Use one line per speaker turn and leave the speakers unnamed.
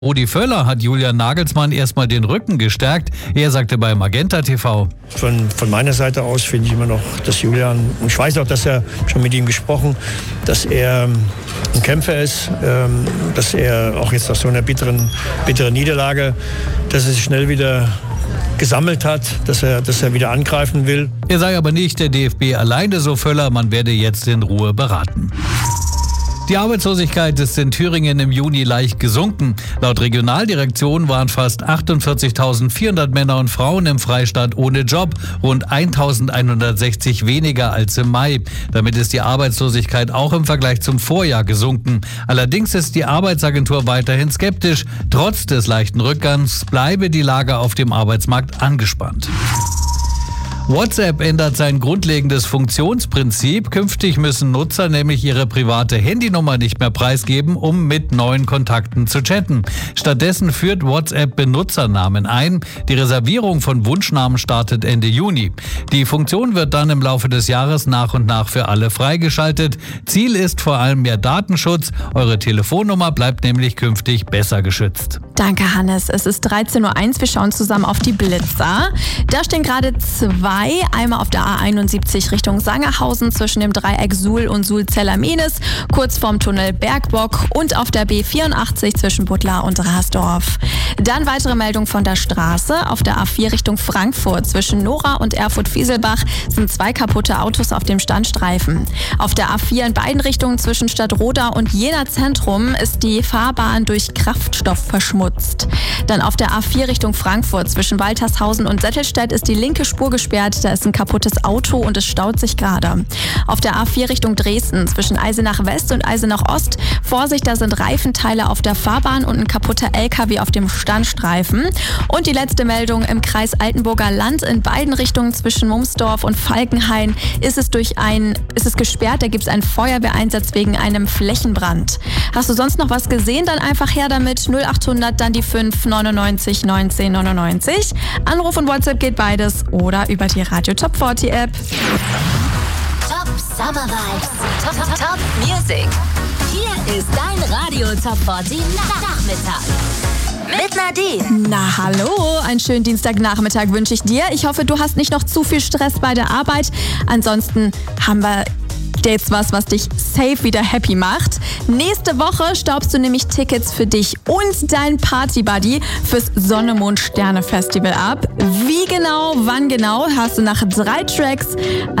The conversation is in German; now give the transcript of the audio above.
Rudi Völler hat Julian Nagelsmann erstmal den Rücken gestärkt. Er sagte bei Magenta TV:
Von meiner Seite aus finde ich immer noch, dass Julian, und ich weiß auch, dass er schon mit ihm gesprochen, dass er ein Kämpfer ist, dass er auch jetzt nach so einer bitteren Niederlage, dass er sich schnell wieder gesammelt hat, dass er wieder angreifen will.
Er sei aber nicht der DFB alleine, so Völler, man werde jetzt in Ruhe beraten. Die Arbeitslosigkeit ist in Thüringen im Juni leicht gesunken. Laut Regionaldirektion waren fast 48.400 Männer und Frauen im Freistaat ohne Job, rund 1.160 weniger als im Mai. Damit ist die Arbeitslosigkeit auch im Vergleich zum Vorjahr gesunken. Allerdings ist die Arbeitsagentur weiterhin skeptisch. Trotz des leichten Rückgangs bleibe die Lage auf dem Arbeitsmarkt angespannt. WhatsApp ändert sein grundlegendes Funktionsprinzip. Künftig müssen Nutzer nämlich ihre private Handynummer nicht mehr preisgeben, um mit neuen Kontakten zu chatten. Stattdessen führt WhatsApp Benutzernamen ein. Die Reservierung von Wunschnamen startet Ende Juni. Die Funktion wird dann im Laufe des Jahres nach und nach für alle freigeschaltet. Ziel ist vor allem mehr Datenschutz. Eure Telefonnummer bleibt nämlich künftig besser geschützt.
Danke, Hannes. Es ist 13.01 Uhr. Wir schauen zusammen auf die Blitzer. Da stehen gerade zwei. Einmal auf der A71 Richtung Sangerhausen zwischen dem Dreieck Suhl und Suhl-Zellermenis, kurz vorm Tunnel Bergbock, und auf der B84 zwischen Buttlar und Rasdorf. Dann weitere Meldung von der Straße. Auf der A4 Richtung Frankfurt zwischen Nora und Erfurt-Fieselbach sind zwei kaputte Autos auf dem Standstreifen. Auf der A4 in beiden Richtungen zwischen Stadtroda und Jena Zentrum ist die Fahrbahn durch Kraftstoff verschmutzt. Dann auf der A4 Richtung Frankfurt zwischen Waltershausen und Settelstedt ist die linke Spur gesperrt. Da ist ein kaputtes Auto und es staut sich gerade. Auf der A4 Richtung Dresden zwischen Eisenach West und Eisenach Ost. Vorsicht, da sind Reifenteile auf der Fahrbahn und ein kaputter LKW auf dem Standstreifen. Und die letzte Meldung: im Kreis Altenburger Land in beiden Richtungen zwischen Mumsdorf und Falkenhain ist es gesperrt. Da gibt es einen Feuerwehreinsatz wegen einem Flächenbrand. Hast du sonst noch was gesehen? Dann einfach her damit. 0800, dann die 5 99 19 99. Anruf und WhatsApp geht beides oder über die Radio Top 40 App.
Top Summer Vibes. Top Music. Hier ist dein Radio Top 40 Nachmittag. Mit Nadine.
Na hallo, einen schönen Dienstagnachmittag wünsche ich dir. Ich hoffe, du hast nicht noch zu viel Stress bei der Arbeit. Ansonsten haben wir jetzt was dich safe wieder happy macht. Nächste Woche staubst du nämlich Tickets für dich und dein Partybuddy fürs Sonne-Mond-Sterne-Festival ab. Wie genau, wann genau, hast du nach 3 Tracks